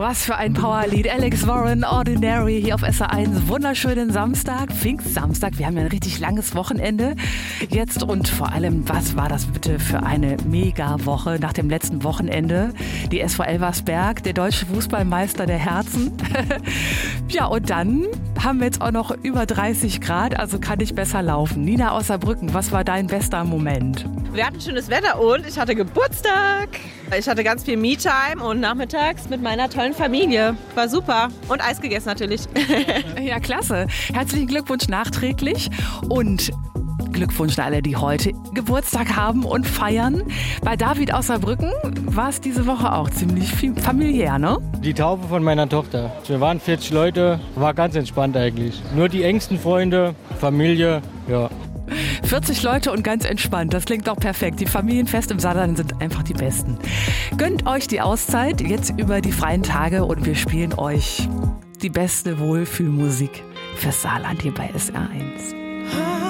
Was für ein Powerlied. Alex Warren, Ordinary hier auf SR1. Wunderschönen Samstag, Pfingstsamstag. Wir haben ja ein richtig langes Wochenende jetzt und vor allem, was war das bitte für eine Mega-Woche nach dem letzten Wochenende? Die SV Elversberg, der deutsche Fußballmeister der Herzen. Ja, und dann haben wir jetzt auch noch über 30 Grad, also kann nicht besser laufen. Nina aus Saarbrücken, was war dein bester Moment? Wir hatten schönes Wetter und ich hatte Geburtstag. Ich hatte ganz viel Me-Time und nachmittags mit meiner tollen Familie. War super. Und Eis gegessen natürlich. Ja, klasse. Herzlichen Glückwunsch nachträglich und Glückwunsch an alle, die heute Geburtstag haben und feiern. Bei David aus Saarbrücken war es diese Woche auch ziemlich familiär, ne? Die Taufe von meiner Tochter. Wir waren 40 Leute, war ganz entspannt eigentlich. Nur die engsten Freunde, Familie, ja. 40 Leute und ganz entspannt, das klingt doch perfekt. Die Familienfeste im Saarland sind einfach die besten. Gönnt euch die Auszeit jetzt über die freien Tage und wir spielen euch die beste Wohlfühlmusik fürs Saarland hier bei SR1.